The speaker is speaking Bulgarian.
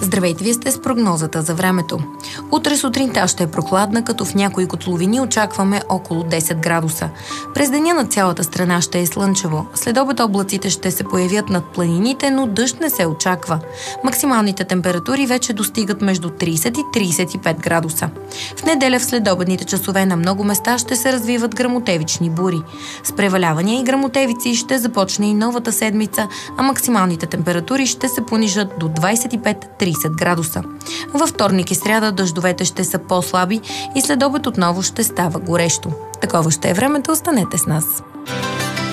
Здравейте, вие сте с прогнозата за времето. Утре сутринта ще е прохладна, като в някои котловини очакваме около 10 градуса. През деня на цялата страна ще е слънчево. След обед облаците ще се появят над планините, но дъжд не се очаква. Максималните температури вече достигат между 30 и 35 градуса. В неделя в следобедните часове на много места ще се развиват гръмотевични бури. С превалявания и гръмотевици ще започне и новата седмица, а максималните температури ще се понижат до 25-30 градуса. Във вторник и сряда дъждовете ще са по-слаби и след обед отново ще става горещо. Такова ще е времето, останете с нас.